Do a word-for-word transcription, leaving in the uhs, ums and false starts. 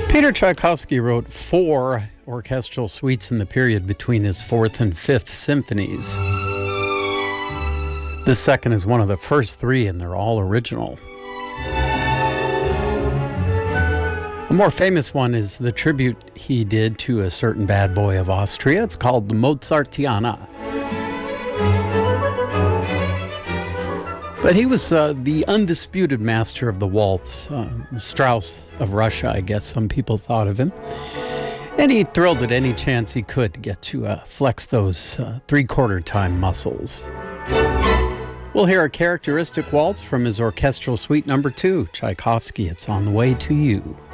Peter Tchaikovsky wrote four orchestral suites in the period between his fourth and fifth symphonies. The second is one of the first three, and they're all original. A more famous one is the tribute he did to a certain bad boy of Austria. It's called the Mozartiana. But he was uh, the undisputed master of the waltz, uh, Strauss of Russia, I guess some people thought of him. And he thrilled at any chance he could to get to uh, flex those uh, three-quarter time muscles. We'll hear a characteristic waltz from his orchestral suite number two, Tchaikovsky, It's on the Way to You.